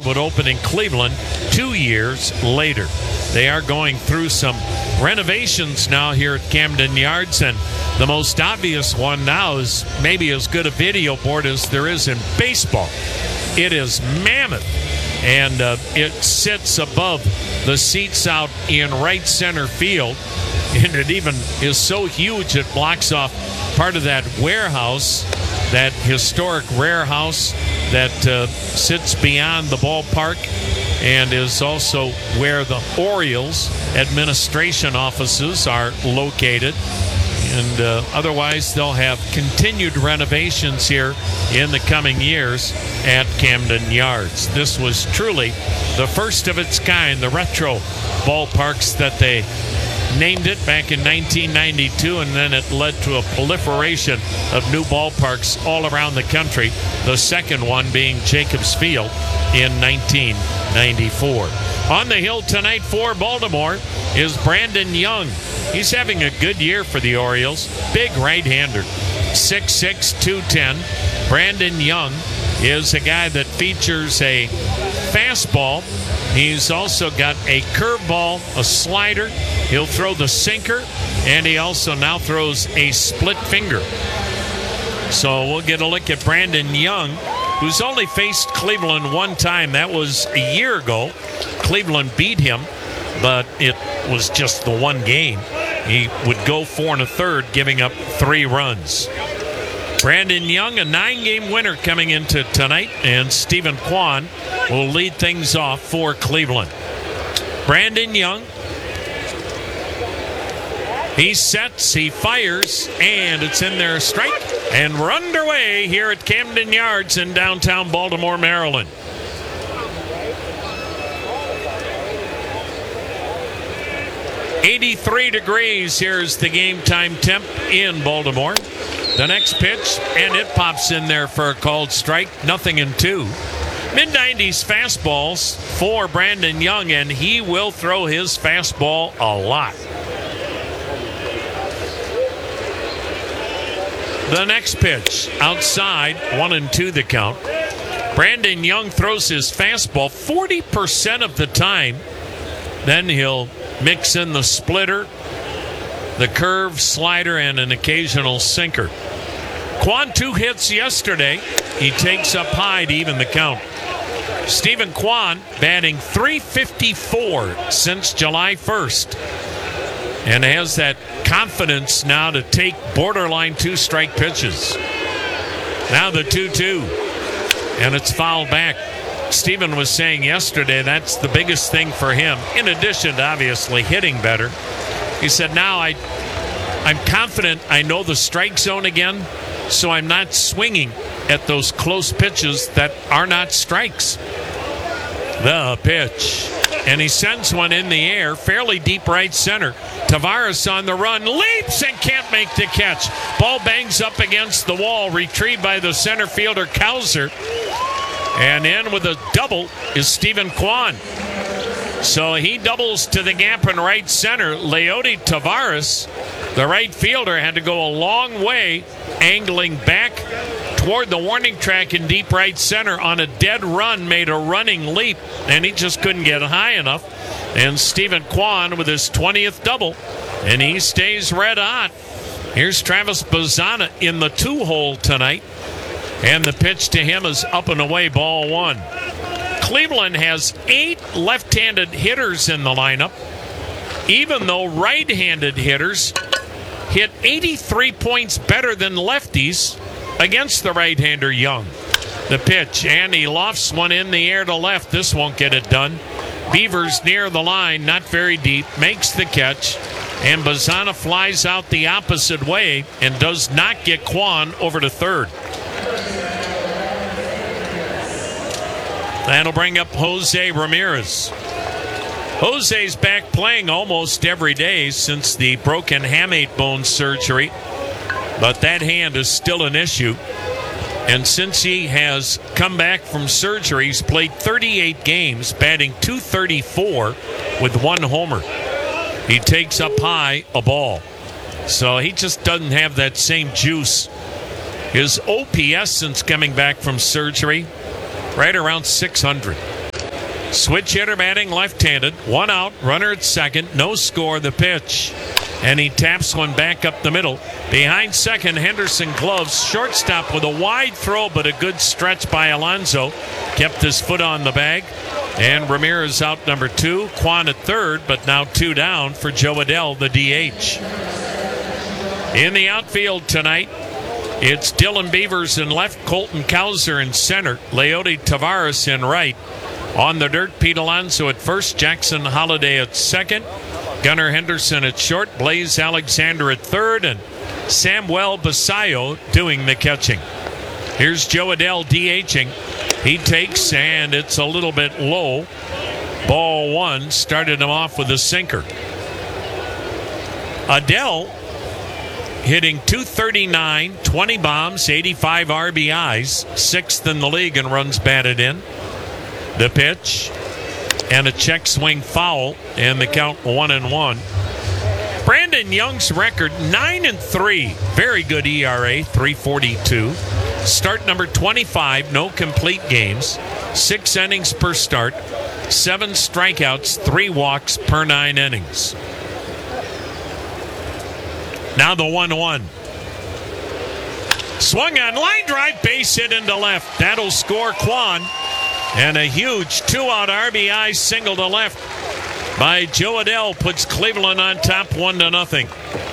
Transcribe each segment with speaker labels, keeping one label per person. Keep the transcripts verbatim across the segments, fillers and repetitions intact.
Speaker 1: would open in Cleveland two years later. They are going through some renovations now here at Camden Yards, and the most obvious one now is maybe as good a video board as there is in baseball. It is mammoth, and uh, it sits above the seats out in right center field, and it even is so huge it blocks off part of that warehouse, that historic warehouse that uh, sits beyond the ballpark and is also where the Orioles administration offices are located. And uh, otherwise, they'll have continued renovations here in the coming years at Camden Yards. This was truly the first of its kind, the retro ballparks that they named it back in nineteen ninety-two, and then it led to a proliferation of new ballparks all around the country, the second one being Jacobs Field in nineteen ninety-four. On the hill tonight for Baltimore is Brandon Young. He's having a good year for the Orioles. Big right-hander, six six, two ten. Brandon Young is a guy that features a fastball. He's also got a curveball, a slider. He'll throw the sinker, and he also now throws a split finger. So we'll get a look at Brandon Young, who's only faced Cleveland one time. That was a year ago. Cleveland beat him, but it was just the one game. He would go four and a third, giving up three runs. Brandon Young, a nine-game winner coming into tonight, and Stephen Kwan will lead things off for Cleveland. Brandon Young, he sets, he fires, and it's in there, strike, and we're underway here at Camden Yards in downtown Baltimore, Maryland. eighty-three degrees, here's the game time temp in Baltimore. The next pitch, and it pops in there for a called strike, nothing in two. mid nineties fastballs for Brandon Young, and he will throw his fastball a lot. The next pitch, outside, one and two the count. Brandon Young throws his fastball forty percent of the time. Then he'll mix in the splitter, the curve, slider, and an occasional sinker. Kwan, two hits yesterday. He takes up high to even the count. Stephen Kwan batting three fifty-four since July first, and has that confidence now to take borderline two-strike pitches. Now the two two, and it's fouled back. Stephen was saying yesterday that's the biggest thing for him, in addition to obviously hitting better. He said, now I, I'm confident I know the strike zone again, so I'm not swinging at those close pitches that are not strikes. The pitch, and he sends one in the air, fairly deep right center. Tavares on the run, leaps and can't make the catch. Ball bangs up against the wall, retrieved by the center fielder Cowser. And in with a double is Stephen Kwan. So he doubles to the gap in right center. Leody Tavares, the right fielder, had to go a long way, angling back toward the warning track in deep right center on a dead run, made a running leap, and he just couldn't get high enough. And Stephen Kwan with his twentieth double, and he stays red hot. Here's Travis Bazzana in the two-hole tonight, and the pitch to him is up and away, ball one. Cleveland has eight left-handed hitters in the lineup, even though right-handed hitters hit eighty-three points better than lefties against the right-hander Young. The pitch, and he lofts one in the air to left. This won't get it done. Beavers near the line, not very deep, makes the catch, and Bazzana flies out the opposite way and does not get Kwan over to third. That'll bring up Jose Ramirez. Jose's back playing almost every day since the broken hamate bone surgery, but that hand is still an issue. And since he has come back from surgery, he's played thirty-eight games, batting two thirty-four with one homer. He takes up high a ball. So he just doesn't have that same juice. His O P S since coming back from surgery, right around six hundred. Switch hitter batting left-handed. One out, runner at second. No score, the pitch. And he taps one back up the middle. Behind second, Henderson gloves. Shortstop with a wide throw, but a good stretch by Alonso. Kept his foot on the bag. And Ramirez out number two. Kwan at third, but now two down for Joe Adell, the D H. In the outfield tonight, it's Dylan Beavers in left, Colton Cowser in center, Leody Tavares in right. On the dirt, Pete Alonso at first, Jackson Holiday at second, Gunnar Henderson at short, Blaze Alexander at third, and Samuel Basayo doing the catching. Here's Joe Adell DHing. He takes, and it's a little bit low. Ball one, started him off with a sinker. Adell hitting two thirty-nine, twenty bombs, eighty-five R B Is, sixth in the league in runs batted in. The pitch, and a check swing foul, and the count one and one. Brandon Young's record, nine and three. Very good E R A, three forty-two. Start number twenty-five, no complete games. Six innings per start. Seven strikeouts, three walks per nine innings. Now the one one. Swung on, line drive, base hit into left. That'll score Kwan. And a huge two-out R B I single to left by Joe Adell puts Cleveland on top one to nothing.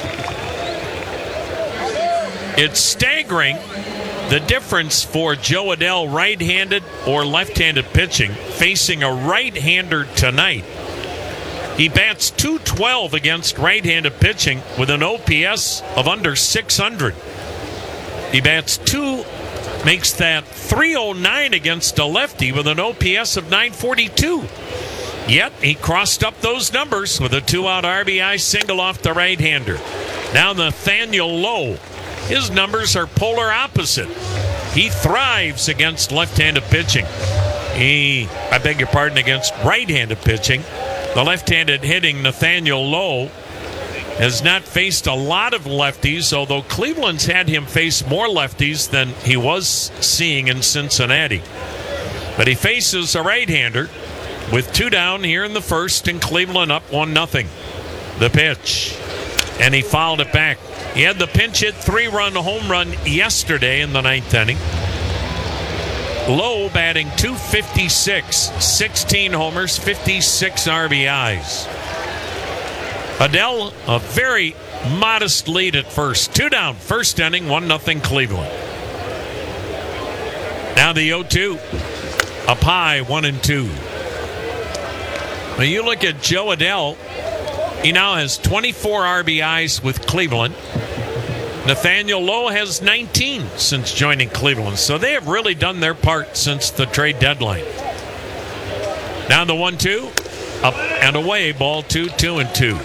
Speaker 1: It's staggering the difference for Joe Adell, right-handed or left-handed pitching, facing a right-hander tonight. He bats two twelve against right-handed pitching with an O P S of under six hundred. He bats two, makes that three oh nine against a lefty with an O P S of nine forty-two. Yet he crossed up those numbers with a two-out R B I single off the right-hander. Now Nathaniel Lowe. His numbers are polar opposite. He thrives against left-handed pitching. He, I beg your pardon, against right-handed pitching. The left-handed hitting Nathaniel Lowe has not faced a lot of lefties, although Cleveland's had him face more lefties than he was seeing in Cincinnati. But he faces a right-hander with two down here in the first, and Cleveland up one nothing. The pitch, and he fouled it back. He had the pinch hit three-run home run yesterday in the ninth inning. Lowe batting two fifty-six, sixteen homers, fifty-six R B Is. Adell, a very modest lead at first. Two down, first inning, one nothing Cleveland. Now the oh two. Up high, one and two. Now you look at Joe Adell. He now has twenty-four R B Is with Cleveland. Nathaniel Lowe has nineteen since joining Cleveland. So they have really done their part since the trade deadline. Now the one two. Up and away, ball two, two and two.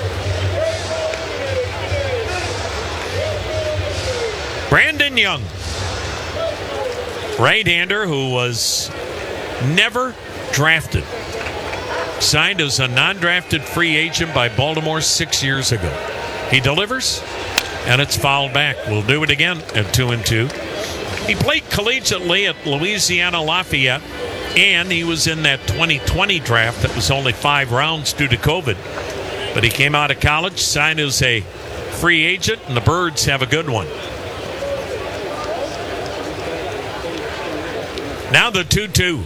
Speaker 1: Brandon Young, right-hander who was never drafted, signed as a non-drafted free agent by Baltimore six years ago. He delivers, and it's fouled back. We'll do it again at two and two. He played collegiately at Louisiana Lafayette, and he was in that twenty twenty draft that was only five rounds due to COVID. But he came out of college, signed as a free agent, and the Birds have a good one. Now the two two.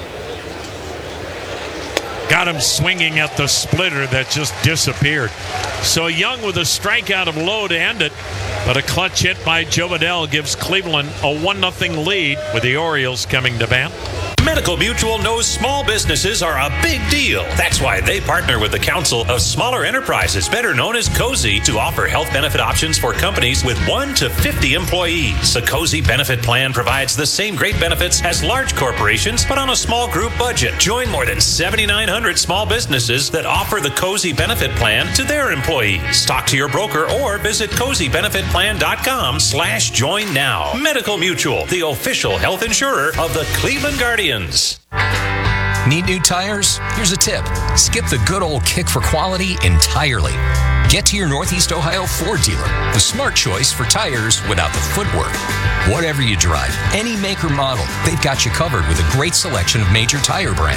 Speaker 1: Got him swinging at the splitter that just disappeared. So Young with a strikeout of Lowe to end it, but a clutch hit by Joe Adell gives Cleveland a one nothing lead with the Orioles coming to bat.
Speaker 2: Medical Mutual knows small businesses are a big deal. That's why they partner with the Council of Smaller Enterprises, better known as COSI, to offer health benefit options for companies with one to fifty employees. The COSI benefit plan provides the same great benefits as large corporations, but on a small group budget. Join more than seventy-nine hundred small businesses that offer the COSI benefit plan to their employees. Talk to your broker or visit cozy benefit plan dot com slash join now. Medical Mutual, the official health insurer of the Cleveland Guardians.
Speaker 3: Need new tires? Here's a tip. Skip the good old kick for quality entirely. Get to your Northeast Ohio Ford dealer, the smart choice for tires without the footwork. Whatever you drive, any make or model, they've got you covered with a great selection of major tire brands.